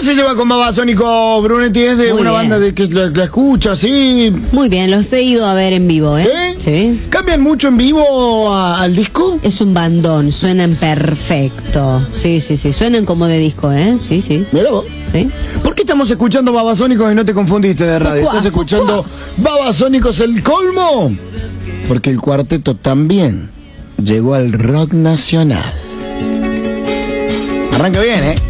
se lleva con Babasónicos, Brunetti? Es de Muy una bien. banda de que la escucha, sí. Muy bien, los he ido a ver en vivo, ¿eh? Sí. ¿Cambian mucho en vivo al disco? Es un bandón, suenan perfecto. Sí, suenan como de disco, ¿eh? Sí. Mira vos. Sí. ¿Por qué estamos escuchando Babasónicos y no te confundiste de radio? ¿Estás escuchando Babasónicos el colmo? Porque el cuarteto también llegó al rock nacional. Arranca bien, ¿eh?